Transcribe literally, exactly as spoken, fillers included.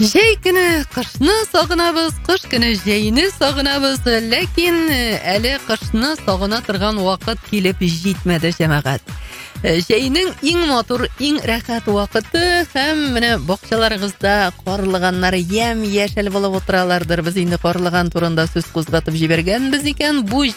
Җәй көне кышны сагынабыз, кыш көне җәйне сагынабыз, ләкин әле кышны сагына торган вакыт килеп җитмәде, җәмәгать. Җәйнең иң матур, иң рәхәт вакыты һәм менә бакчаларыгызда карлыганнар ямь-яшел булып утыралардыр. Без инде карлыган турында сүз кузгатып җибәргәнбез икән. Бу